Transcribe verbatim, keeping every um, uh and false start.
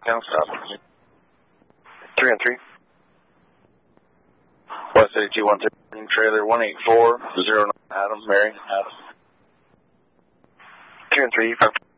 Down stop. Three on three. West eighty-two one thirteen, trailer one eight four zero nine, Adam, Mary, Adam. Three on three.